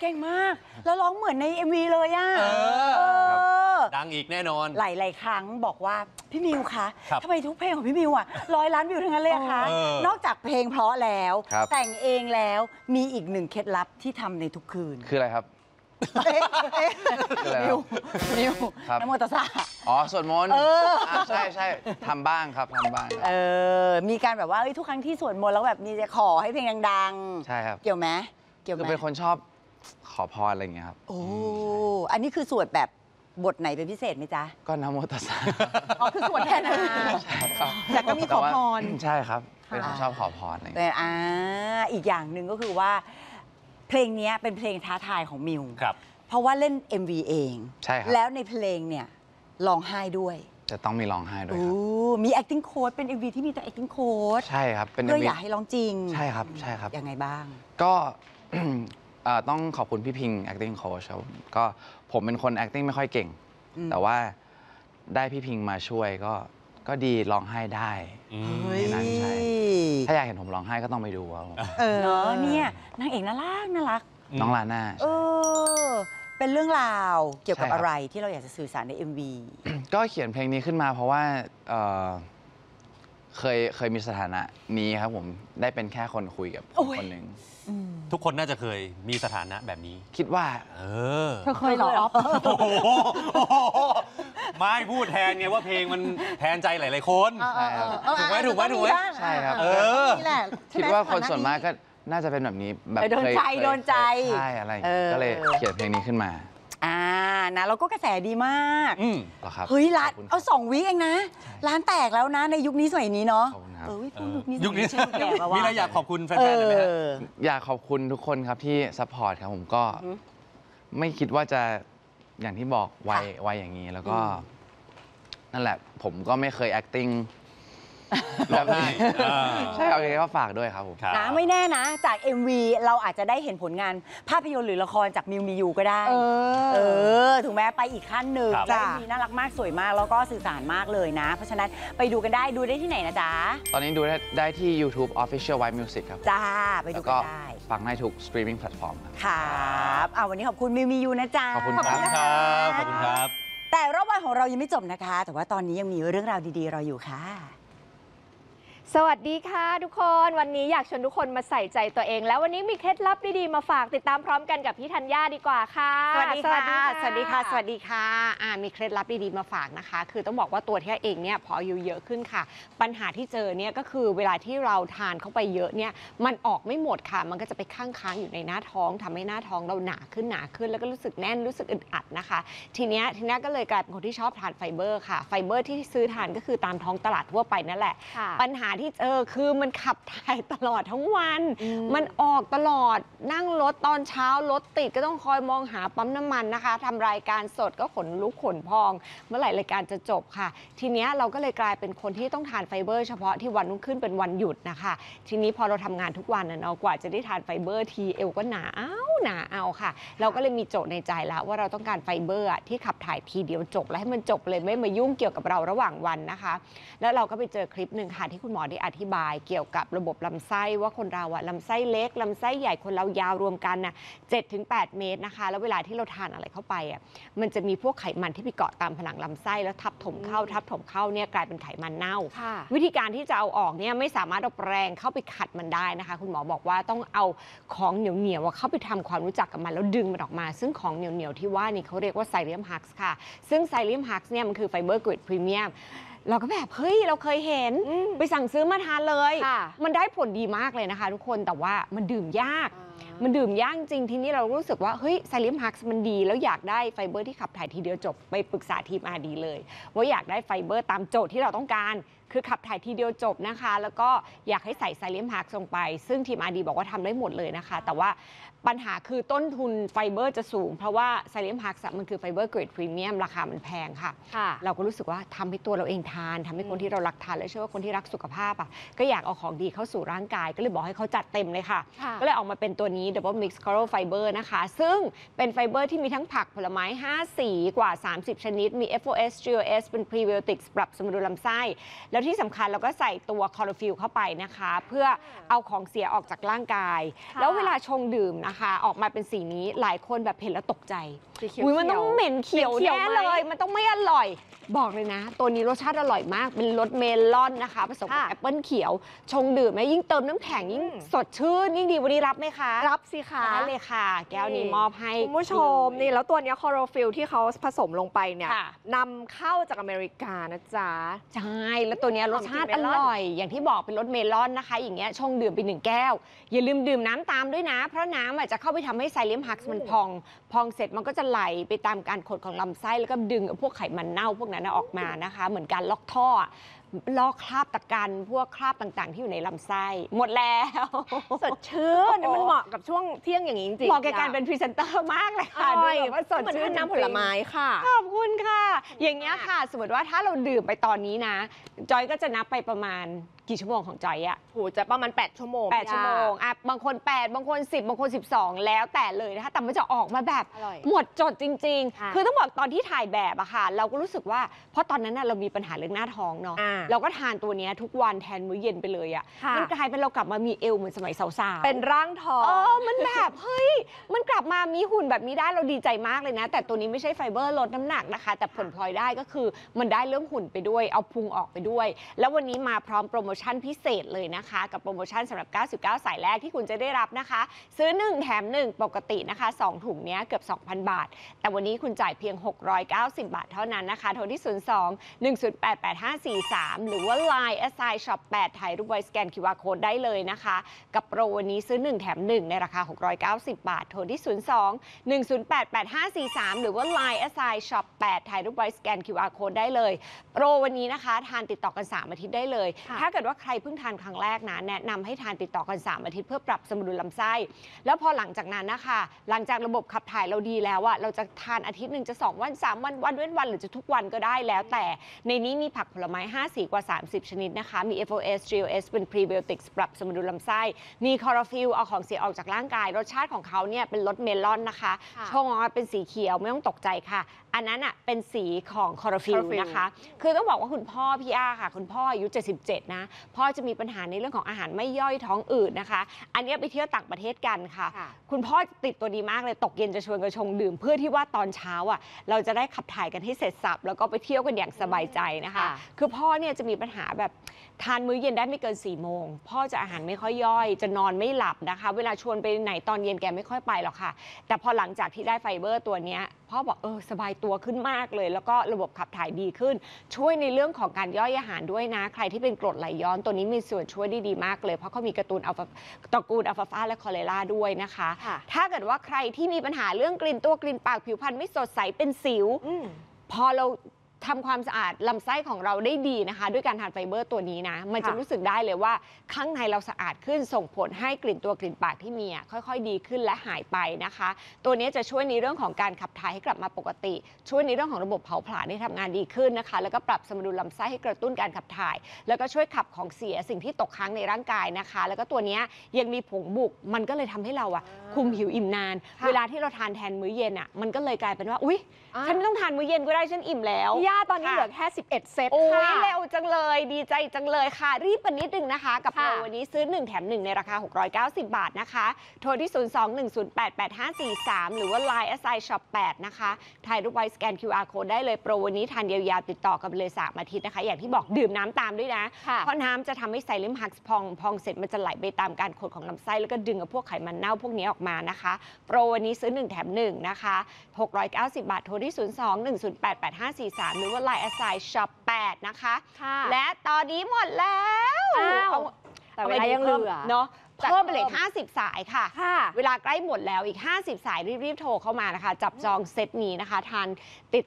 เก่งมากแล้วร้องเหมือนใน MV เลยอ่ะดังอีกแน่นอนหลายๆครั้งบอกว่าพี่มิวคะทำไมทุกเพลงของพี่มิวอ่ะ100 ล้านวิวทั้งนั้นเลยคะนอกจากเพลงเพราะแล้วแต่งเองแล้วมีอีกหนึ่งเคล็ดลับที่ทำในทุกคืนคืออะไรครับมิวน้ำมนต์ตสะอ๋อสวดมนต์ใช่ทำบ้างครับทำบ้างมีการแบบว่าทุกครั้งที่สวดมนต์แล้วแบบมีจะขอให้เพลงดังๆใช่ครับเกี่ยวไหมคือเป็นคนชอบขอพรอะไรอย่างเงี้ยครับโอ้อันนี้คือสวดแบบบทไหนเป็นพิเศษไหมจ๊ะก็นะโมตัสสะอ๋อคือสวดแค่นั้นใช่ครับแต่ก็มีขอพรใช่ครับเป็นคนชอบขอพรอะไรแต่อีกอย่างหนึ่งก็คือว่าเพลงนี้เป็นเพลงท้าทายของมิวเพราะว่าเล่น MV เองใช่ครับแล้วในเพลงเนี่ยร้องไห้ด้วยจะต้องมีร้องไห้ด้วยครับมี acting coach เป็น MV ที่มีแต่ acting coach ใช่ครับเป็นเพื่ออยากให้ร้องจริงใช่ครับยังไงบ้างก็ ต้องขอบคุณพี่พิง acting coach ครับก็ผมเป็นคน acting ไม่ค่อยเก่งแต่ว่าได้พี่พิงมาช่วยก็ดีร้องไห้ได้ในนั้นใช่ถ้าอยากเห็นผมร้องไห้ก็ต้องไปดูครับเนาะเนี่ยนางเอกน่ารักน้องลาน่าเป็นเรื่องราวเกี่ยวกับอะไรที่เราอยากจะสื่อสารใน MV ก็เขียนเพลงนี้ขึ้นมาเพราะว่าเคยมีสถานะนี้ครับผมได้เป็นแค่คนคุยกับคนหนึ่งทุกคนน่าจะเคยมีสถานะแบบนี้คิดว่าเธอเคยหรอไม่พูดแทนไงว่าเพลงมันแทนใจหลายๆคนถูกไหมใช่ครับคิดว่าคนส่วนมากก็น่าจะเป็นแบบนี้แบบโดนใจใช่อะไรก็เลยเขียนเพลงนี้ขึ้นมานะแล้วก็กระแสดีมากเหรอครับเฮ้ยร้านเอา2 วิเองนะร้านแตกแล้วนะในยุคนี้สมัยนี้เนาะยุคนี้มีอะไรอยากขอบคุณแฟนๆไหมฮะอยากขอบคุณทุกคนครับที่ซัพพอร์ตครับผมก็ไม่คิดว่าจะอย่างที่บอกวัยอย่างนี้แล้วก็นั่นแหละผมก็ไม่เคย acting แบบนี้ใช่โอเคก็ฝากด้วยครับผมนะไม่แน่นะจาก MV เราอาจจะได้เห็นผลงานภาพยนตร์หรือละครจากมิวมียูก็ได้ถูกไหมไปอีกขั้นหนึ่งแล้วมีน่ารักมากสวยมากแล้วก็สื่อสารมากเลยนะเพราะฉะนั้นไปดูกันได้ดูได้ที่ไหนนะจ๊ะตอนนี้ดูได้ที่ YouTube Official White Music ครับจ้าไปดูกันได้ฟังได้ทุก streaming platform ครับวันนี้ขอบคุณมิวมียูนะจ๊ะขอบคุณครับขอบคุณครับแต่รอบวันของเรายังไม่จบนะคะแต่ว่าตอนนี้ยังมีเรื่องราวดีๆรออยู่ค่ะสวัสดีค่ะทุกคนวันนี้อยากชวนทุกคนมาใส่ใจตัวเองแล้ววันนี้มีเคล็ดลับดีๆมาฝากติดตามพร้อมกันกับพี่ธัญญาดีกว่าค่ะสวัสดีค่ะมีเคล็ดลับดีๆมาฝากนะคะคือต้องบอกว่าตัวที่เองเนี่ยพออายุเยอะขึ้นค่ะปัญหาที่เจอเนี่ยก็คือเวลาที่เราทานเข้าไปเยอะเนี่ยมันออกไม่หมดค่ะมันก็จะไปค้างอยู่ในหน้าท้องทำให้หน้าท้องเราหนาขึ้นแล้วก็รู้สึกแน่นรู้สึกอึดอัดนะคะทีเนี้ยก็เลยกลายเป็นคนที่ชอบทานไฟเบอร์ค่ะไฟเบอร์ที่ซื้อทานก็คือตามท้องตลาดทั่วไปนั่นแหละปัญหาที่เจอคือมันขับถ่ายตลอดทั้งวันมันออกตลอดนั่งรถตอนเช้ารถติดก็ต้องคอยมองหาปั๊มน้ำมันนะคะทำรายการสดก็ขนลุกขนพองเมื่อไหร่รายการจะจบค่ะทีนี้เราก็เลยกลายเป็นคนที่ต้องทานไฟเบอร์เฉพาะที่วันรุ่งขึ้นเป็นวันหยุดนะคะทีนี้พอเราทำงานทุกวันเนาะกว่าจะได้ทานไฟเบอร์ทีเอวก็หนาเอาค่ะเราก็เลยมีโจทย์ในใจแล้วว่าเราต้องการไฟเบอร์ที่ขับถ่ายทีเดียวจบและให้มันจบเลยไม่มายุ่งเกี่ยวกับเราระหว่างวันนะคะแล้วเราก็ไปเจอคลิปหนึ่งค่ะที่คุณหมอได้อธิบายเกี่ยวกับระบบลำไส้ว่าคนเราลำไส้เล็กลำไส้ใหญ่คนเรายาวรวมกัน7-8 เมตรนะคะแล้วเวลาที่เราทานอะไรเข้าไปมันจะมีพวกไขมันที่ไปเกาะตามผนังลำไส้แล้วทับถมเข้าเนี่ยกลายเป็นไขมันเน่าวิธีการที่จะเอาออกเนี่ยไม่สามารถเอาแปรงเข้าไปขัดมันได้นะคะคุณหมอบอกว่าต้องเอาของเหนียวเข้าไปทำความรู้จักกับมันแล้วดึงมันออกมาซึ่งของเหนียวที่ว่านี่เขาเรียกว่าไซเลียมฮักส์ค่ะซึ่งไซเลียมฮักส์เนี่ยมันคือไฟเบอร์เกรดพรีเมียมเราก็แบบเฮ้ยเราเคยเห็นไปสั่งซื้อมาทานเลยมันได้ผลดีมากเลยนะคะทุกคนแต่ว่ามันดื่มยากจริงทีนี้เรารู้สึกว่าเฮ้ยไซเลียมฮักส์มันดีแล้วอยากได้ไฟเบอร์ที่ขับถ่ายทีเดียวจบไปปรึกษาทีม RD เลยว่าอยากได้ไฟเบอร์ตามโจทย์ที่เราต้องการคือขับถ่ายทีเดียวจบนะคะแล้วก็อยากให้ใส่ไซเลียมฮักส์ลงไปซึ่งทีม RD บอกว่าทำได้หมดเลยนะคะแต่ว่าปัญหาคือต้นทุนไฟเบอร์จะสูงเพราะว่าไซเลียมฮักส์มันคือไฟเบอร์เกรดพรีเมียมราคามันแพงค่ะเราก็รู้สึกว่าทำให้ตัวเราเองทานทำให้คนที่เรารักทานและเชื่อว่าคนที่รักสุขภาพก็อยากเอาของดีเข้าสู่ร่างกายก็เลยบอกให้เขาจัดเต็มเลยค่ะก็เลยออกมาเป็นตัวนี้ Double Mix Coral Fiber นะคะซึ่งเป็นไฟเบอร์ที่มีทั้งผักผลไม้5 สีกว่า30ชนิดมี FOS GOS เป็น Prebiotics ปรับสมดุลลำไส้แล้วแล้วที่สำคัญเราก็ใส่ตัวคลอโรฟิลเข้าไปนะคะ เพื่อเอาของเสียออกจากร่างกาย แล้วเวลาชงดื่มนะคะ ออกมาเป็นสีนี้หลายคนแบบเห็นแล้วตกใจอุ๊ยมันต้องเหม็นเขียวแน่เลยมันต้องไม่อร่อยบอกเลยนะ ตัวนี้รสชาติอร่อยมากเป็นรสเมลอนนะคะผสมกับแอปเปิ้ลเขียวชงดื่มยิ่งเติมน้ำแข็งยิ่งสดชื่นยิ่งดีวันนี้รับไหมคะรับสิคะได้เลยค่ะแก้วนี้มอบให้คุณผู้ชมนี่แล้วตัวนี้คลอโรฟิลที่เขาผสมลงไปเนี่ยค่ะนำเข้าจากอเมริกานะจ๊ะใช่แล้วตัวเนี้ยรสชาติอร่อย อย่างที่บอกเป็นรสเมลอนนะคะ อย่างเงี้ยชงดื่มไป1 แก้ว อย่าลืมดื่มน้ำตามด้วยนะ เพราะน้ำอาจจะเข้าไปทำให้ไซเลมฮักซ์มันพองเสร็จมันก็จะไหลไปตามการขดของลำไส้แล้วก็ดึงพวกไขมันเน่าพวกนั้นออกมานะคะ เหมือนการล็อกท่อลอกคราบตะกันพวกคราบต่างๆ ที่อยู่ในลำไส้หมดแล้วสดชื่นเนี่ยมันเหมาะกับช่วงเที่ยงอย่างนี้จริงๆเหมาะกับการเป็นพรีเซนเตอร์มากเลยค่ะดูแบบว่าสดเหมือนชื่นน้ำผลไม้ค่ะขอบคุณค่ะ อย่างเงี้ยค่ะ สมมติว่าถ้าเราดื่มไปตอนนี้นะ จอยก็จะนับไปประมาณกี่ชั่วโมงของจอยอะโหจะประมาณ8 ชั่วโมง 8 ชั่วโมงอ่ะบางคน 8 บางคน 10 บางคน 12 แล้วแต่เลยนะคะแต่มันจะออกมาแบบอร่อยหมดจดจริงค่ะๆ คือต้องบอกตอนที่ถ่ายแบบอะค่ะ เราก็รู้สึกว่าเพราะตอนนั้นน่ะเรามีปัญหาเรื่องหน้าท้องเนาะอ่าเราก็ทานตัวเนี้ยทุกวันแทนมื้อเย็นไปเลยอะค่ะมันกลายเป็นเรากลับมามีเอวเหมือนสมัยสาวๆเป็นร่างทองมันแบบเฮ้ยมันกลับมามีหุ่นแบบนี้ได้เราดีใจมากเลยนะ แต่ตัวนี้ไม่ใช่ไฟเบอร์ลดน้ำหนักนะคะ แต่ผลพลอยได้ก็คือมันได้เรื่องหุ่นไปด้วยเอาพุงออกไปด้วย แล้ววันนี้มาพร้อมโปรโมชั่นพิเศษเลยนะคะ กับโปรโมชั่นสำหรับ 99 สายแรกที่คุณจะได้รับนะคะ ซื้อ 1 แถม 1 ปกตินะคะ 2 ถุงเนี้ยเกือบ 2,000 บาท แต่วันนี้คุณจ่ายเพียง 690 บาทเท่านั้นนะคะ โทรที่ 02 108 8543 หรือว่า Line SI Shop 8 ถ่ายรูปไว้สแกน QR Code ได้เลยนะคะ กับโปรวันนี้ซื้อ 1 แถม 1 ในราคา 690 บาท โทรที่ 02 108 8543 หรือว่า Line SI Shop 8 ถ่ายรูปไว้สแกน QR Code ได้เลย โปรวันนี้นะคะทานติดต่อกัน 3 อาทิตย์ได้เลยค่ะถ้าเกิดว่าใครเพิ่งทานครั้งแรกนะแนะนำให้ทานติดต่อกัน 3 อาทิตย์เพื่อปรับสมดุลลำไส้ แล้วพอหลังจากนั้นนะคะหลังจากระบบขับถ่ายเราดีแล้วอะเราจะทานอาทิตย์หนึ่งจะ2 วัน 3 วันวันเว้นวันหรือจะทุกวันก็ได้แล้วแต่ในนี้มีผักผลไม้5 สีกว่า 30 ชนิดนะคะมี FOS GOS เป็น Prebiotics ปรับสมดุลลำไส้มีคลอโรฟิลเอาของเสียออกจากร่างกายรสชาติของเขาเนี่ยเป็นรสเมลอนนะคะค่ะชงออกมาเป็นสีเขียวไม่ต้องตกใจค่ะ อันนั้นอ่ะเป็นสีของคลอโรฟิล Chlorophyll นะคะ คือต้องบอกว่าคุณพ่อพี่อาค่ะ คุณพ่ออายุ 77 นะ พ่อจะมีปัญหาในเรื่องของอาหารไม่ย่อยท้องอืดนะคะ อันนี้ไปเที่ยวต่างประเทศกันค่ะค่ะคุณพ่อติดตัวดีมากเลยตกเย็นจะชวนกันชงดื่ม เพื่อที่ว่าตอนเช้าอ่ะเราจะได้ขับถ่ายกันให้เสร็จสับแล้วก็ไปเที่ยวกันอย่างสบายใจนะคะค่ะคือพ่อเนี่ยจะมีปัญหาแบบทานมื้อเย็นได้ไม่เกิน4 โมง พ่อจะอาหารไม่ค่อยย่อย จะนอนไม่หลับนะคะ เวลาชวนไปไหนตอนเย็นแกไม่ค่อยไปหรอกค่ะ แต่พอหลังจากที่ได้ไฟเบอร์ตัวเนี้ยพ่อบอกสบายตัวขึ้นมากเลย แล้วก็ระบบขับถ่ายดีขึ้น ช่วยในเรื่องของการย่อยอาหารด้วยนะ ใครที่เป็นกรดไหลย้อนตัวนี้มีส่วนช่วยได้ดีมากเลย เพราะเขามีตระกูลอัลฟาฟาและคอเลราด้วยนะคะค่ะถ้าเกิดว่าใครที่มีปัญหาเรื่องกลิ่นตัวกลิ่นปากผิวพรรณไม่สดใสเป็นสิว พอเราทำความสะอาดลำไส้ของเราได้ดีนะคะ ด้วยการทานไฟเบอร์ตัวนี้นะ มันจะค่ะรู้สึกได้เลยว่าข้างในเราสะอาดขึ้นส่งผลให้กลิ่นตัวกลิ่นปากที่มีค่อยๆดีขึ้นและหายไปนะคะ ตัวนี้จะช่วยในเรื่องของการขับถ่ายให้กลับมาปกติ ช่วยในเรื่องของระบบเผาผลาญให้ทำงานดีขึ้นนะคะ แล้วก็ปรับสมดุลลำไส้ให้กระตุ้นการขับถ่าย แล้วก็ช่วยขับของเสียสิ่งที่ตกค้างในร่างกายนะคะ แล้วก็ตัวนี้ยังมีผงบุกมันก็เลยทำให้เราคุมหิวอิ่มนานค่ะเวลาที่เราทานแทนมื้อเย็นมันก็เลยกลายเป็นว่าอุ๊ยฉันไม่ต้องทานมื้อเย็นก็ได้ฉันอิ่มแล้วพี่ย่าตอนนี้เหลือแค่ 11 เซตโอ้ค่ะยเร็วจังเลยดีใจจังเลยค่ะ รีบกันนิดนึงนะคะ กับโปรค่ะวันนี้ซื้อ 1 แถม 1 ในราคา 690 บาทนะคะ โทรที่ 02-108-8543 หรือว่า Line SI Shop 8 นะคะ ถ่ายรูปไว้สแกน QR Code ได้เลยโปรวันนี้ทานยาวๆติดต่อกันไปเลย 3 อาทิตย์นะคะ อย่างที่บอกดื่มน้ำตามด้วยนะค่ะเพราะน้ำจะทำให้ไซเลมฮักซ์พองเสร็จมันจะไหลไปตามการขดของลำไส้แล้วก็ดึงเอาพวกไขมันเน่าพวกนี้ออกมานะคะ โปรวันนี้ซื้อ 1 แถม 1 นะคะ 690 บาท โทรที่ 02-108-8543 หรือว่า Line SI Shop 8 นะคะค่ะและตอนนี้หมดแล้วอ้าว แต่เวลายังเหลือเนาะจัดเพิ่มไปเลยเพิ่ม 50 สายค่ะค่ะเวลาใกล้หมดแล้วอีก 50 สายรีบๆโทรเข้ามานะคะ จับจองเซตนี้นะคะทานติด